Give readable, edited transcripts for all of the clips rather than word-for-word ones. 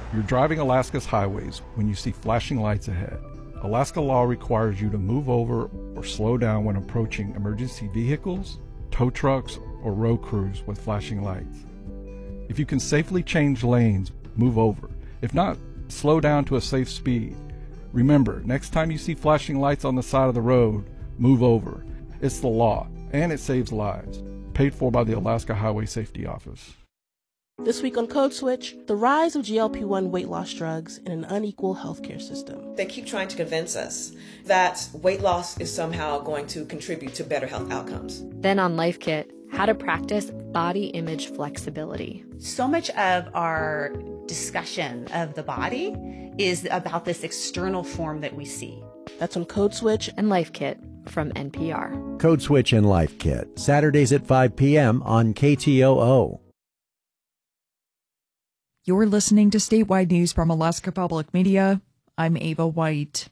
You're driving Alaska's highways when you see flashing lights ahead. Alaska law requires you to move over or slow down when approaching emergency vehicles, tow trucks, or road crews with flashing lights. If you can safely change lanes, move over. If not, slow down to a safe speed. Remember, next time you see flashing lights on the side of the road, move over. It's the law, and it saves lives. Paid for by the Alaska Highway Safety Office. This week on Code Switch, the rise of GLP-1 weight loss drugs in an unequal healthcare system. They keep trying to convince us that weight loss is somehow going to contribute to better health outcomes. Then on Life Kit, how to practice body image flexibility. So much of our discussion of the body is about this external form that we see. That's on Code Switch and Life Kit from NPR. Code Switch and Life Kit, Saturdays at 5 p.m. on KTOO. You're listening to Statewide News from Alaska Public Media. I'm Ava White.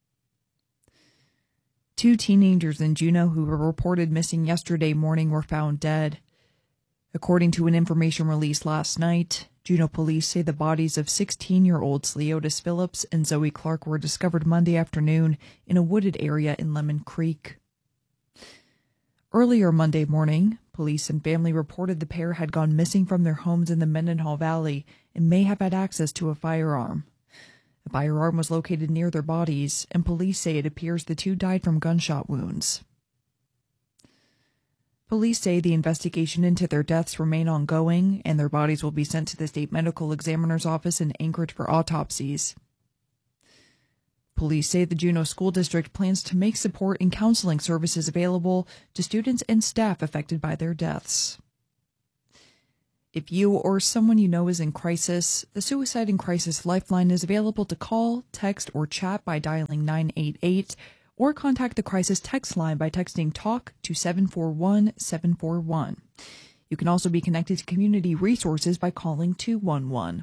2 teenagers in Juneau who were reported missing yesterday morning were found dead. According to an information released last night, Juneau police say the bodies of 16-year-olds Leotis Phillips and Zoe Clark were discovered Monday afternoon in a wooded area in Lemon Creek. Earlier Monday morning, police and family reported the pair had gone missing from their homes in the Mendenhall Valley and may have had access to a firearm. The firearm was located near their bodies, and police say it appears the 2 died from gunshot wounds. Police say the investigation into their deaths remain ongoing, and their bodies will be sent to the state medical examiner's office in Anchorage for autopsies. Police say the Juneau School District plans to make support and counseling services available to students and staff affected by their deaths. If you or someone you know is in crisis, the Suicide and Crisis Lifeline is available to call, text, or chat by dialing 988, or contact the crisis text line by texting TALK to 741-741. You can also be connected to community resources by calling 211.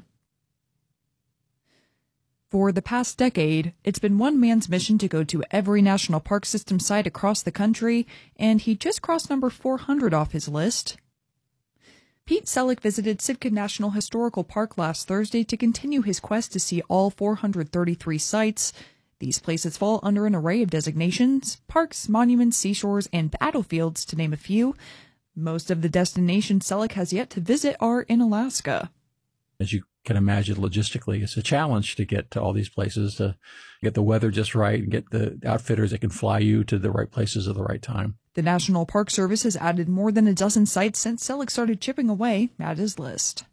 For the past decade, it's been one man's mission to go to every National Park System site across the country, and he just crossed number 400 off his list. Pete Selleck visited Sitka National Historical Park last Thursday to continue his quest to see all 433 sites. These places fall under an array of designations: parks, monuments, seashores, and battlefields, to name a few. Most of the destinations Selleck has yet to visit are in Alaska. As you can imagine, logistically, it's a challenge to get to all these places, to get the weather just right, and get the outfitters that can fly you to the right places at the right time. The National Park Service has added more than a dozen sites since Selleck started chipping away at his list.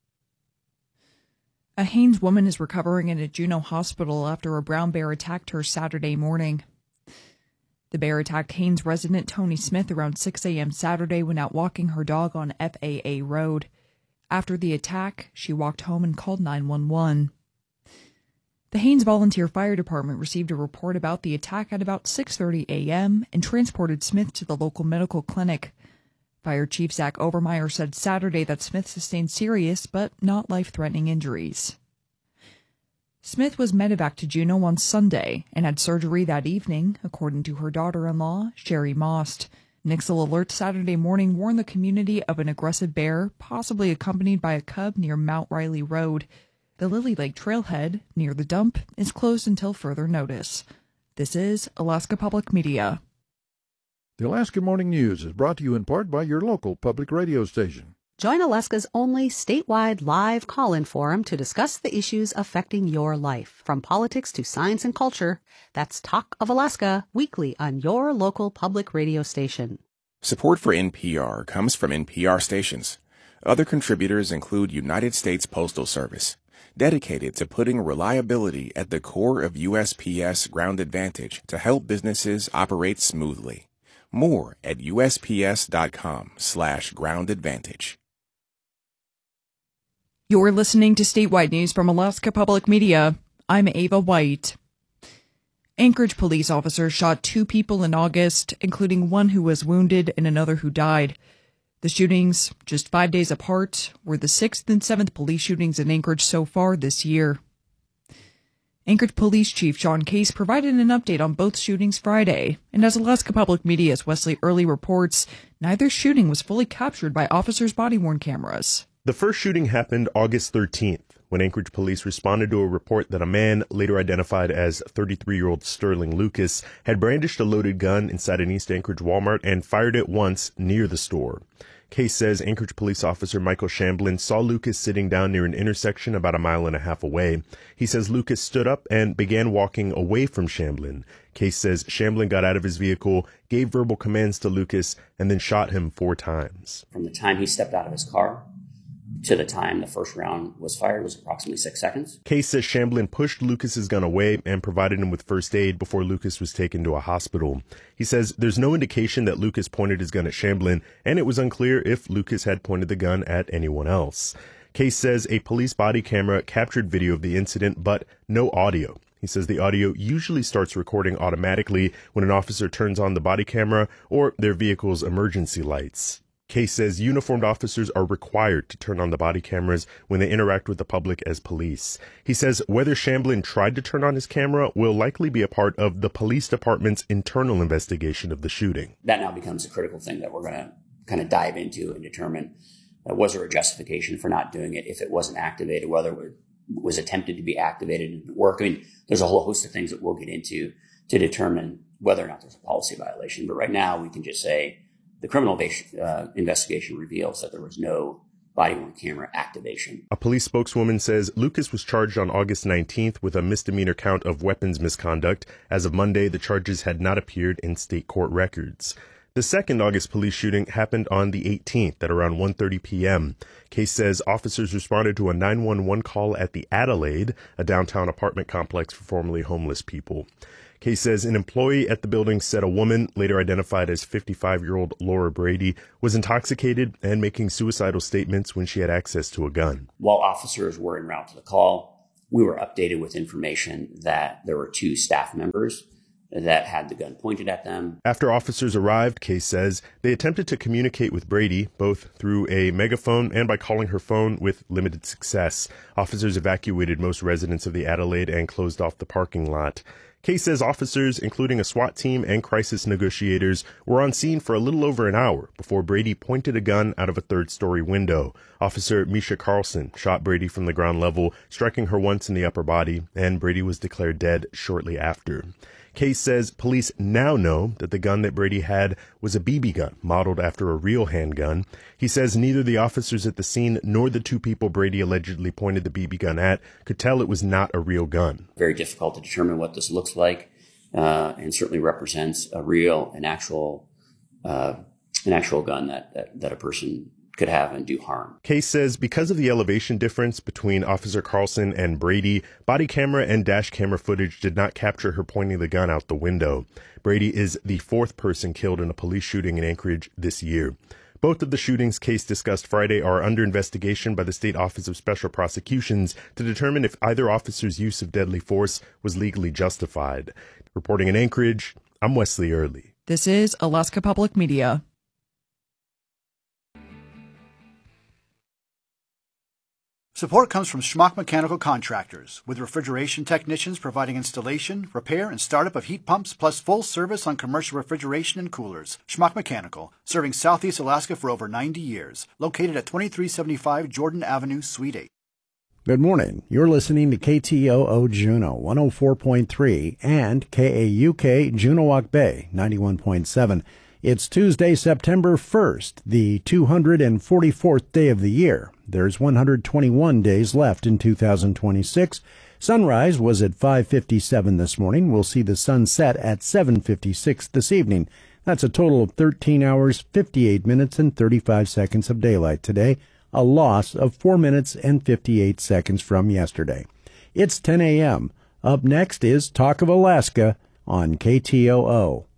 A Haines woman is recovering in a Juneau hospital after a brown bear attacked her Saturday morning. The bear attacked Haines resident Tony Smith around 6 a.m. Saturday when out walking her dog on FAA Road. After the attack, she walked home and called 911. The Haines Volunteer Fire Department received a report about the attack at about 6:30 a.m. and transported Smith to the local medical clinic. Fire Chief Zach Overmeyer said Saturday that Smith sustained serious but not life-threatening injuries. Smith was medevaced to Juneau on Sunday and had surgery that evening, according to her daughter-in-law, Sherry Most. Nixle Alert Saturday morning warned the community of an aggressive bear, possibly accompanied by a cub near Mount Riley Road. The Lily Lake Trailhead, near the dump, is closed until further notice. This is Alaska Public Media. The Alaska Morning News is brought to you in part by your local public radio station. Join Alaska's only statewide live call-in forum to discuss the issues affecting your life. From politics to science and culture, that's Talk of Alaska, weekly on your local public radio station. Support for NPR comes from NPR stations. Other contributors include United States Postal Service, dedicated to putting reliability at the core of USPS Ground Advantage to help businesses operate smoothly. More at USPS.com/Ground Advantage. You're listening to Statewide News from Alaska Public Media. I'm Ava White. Anchorage police officers shot 2 people in August, including one who was wounded and another who died. The shootings, just 5 days apart, were the 6th and 7th police shootings in Anchorage so far this year. Anchorage Police Chief Sean Case provided an update on both shootings Friday, and as Alaska Public Media's Wesley Early reports, neither shooting was fully captured by officers' body-worn cameras. The first shooting happened August 13th, when Anchorage police responded to a report that a man, later identified as 33-year-old Sterling Lucas, had brandished a loaded gun inside an East Anchorage Walmart and fired it once near the store. Case says Anchorage police officer Michael Shamblin saw Lucas sitting down near an intersection about 1.5 miles away. He says Lucas stood up and began walking away from Shamblin. Case says Shamblin got out of his vehicle, gave verbal commands to Lucas, and then shot him 4 times. From the time he stepped out of his car to the time the first round was fired was approximately 6 seconds. Case says Shamblin pushed Lucas's gun away and provided him with first aid before Lucas was taken to a hospital. He says there's no indication that Lucas pointed his gun at Shamblin, and it was unclear if Lucas had pointed the gun at anyone else. Case says a police body camera captured video of the incident, but no audio. He says the audio usually starts recording automatically when an officer turns on the body camera or their vehicle's emergency lights. Case says uniformed officers are required to turn on the body cameras when they interact with the public as police. He says whether Shamblin tried to turn on his camera will likely be a part of the police department's internal investigation of the shooting. That now becomes a critical thing that we're going to kind of dive into and determine was there a justification for not doing it if it wasn't activated, whether it was attempted to be activated and didn't work. I mean, there's a whole host of things that we'll get into to determine whether or not there's a policy violation. But right now we can just say the criminal investigation reveals that there was no body-worn camera activation. A police spokeswoman says Lucas was charged on August 19th with a misdemeanor count of weapons misconduct. As of Monday, the charges had not appeared in state court records. The second August police shooting happened on the 18th at around 1:30 p.m. Case says officers responded to a 911 call at the Adelaide, a downtown apartment complex for formerly homeless people. Case says an employee at the building said a woman, later identified as 55-year-old Laura Brady, was intoxicated and making suicidal statements when she had access to a gun. While officers were en route to the call, we were updated with information that there were 2 staff members that had the gun pointed at them. After officers arrived, Case says, they attempted to communicate with Brady, both through a megaphone and by calling her phone, with limited success. Officers evacuated most residents of the Adelaide and closed off the parking lot. Case says officers, including a SWAT team and crisis negotiators, were on scene for a little over an hour before Brady pointed a gun out of a 3rd-story window. Officer Misha Carlson shot Brady from the ground level, striking her once in the upper body, and Brady was declared dead shortly after. Case says police now know that the gun that Brady had was a BB gun modeled after a real handgun. He says neither the officers at the scene nor the 2 people Brady allegedly pointed the BB gun at could tell it was not a real gun. Very difficult to determine what this looks like, and certainly represents an actual gun that a person could have and do harm. Case says because of the elevation difference between Officer Carlson and Brady, body camera and dash camera footage did not capture her pointing the gun out the window. Brady is the 4th person killed in a police shooting in Anchorage this year. Both of the shootings Case discussed Friday are under investigation by the State Office of Special Prosecutions to determine if either officer's use of deadly force was legally justified. Reporting in Anchorage, I'm Wesley Early. This is Alaska Public Media. Support comes from Schmuck Mechanical Contractors, with refrigeration technicians providing installation, repair, and startup of heat pumps, plus full service on commercial refrigeration and coolers. Schmuck Mechanical, serving Southeast Alaska for over 90 years. Located at 2375 Jordan Avenue, Suite 8. Good morning. You're listening to KTOO Juneau 104.3 and KAUK Juneauoc Bay 91.7. It's Tuesday, September 1st, the 244th day of the year. There's 121 days left in 2026. Sunrise was at 5:57 this morning. We'll see the sun set at 7:56 this evening. That's a total of 13 hours, 58 minutes, and 35 seconds of daylight today, a loss of 4 minutes and 58 seconds from yesterday. It's 10 a.m. Up next is Talk of Alaska on KTOO.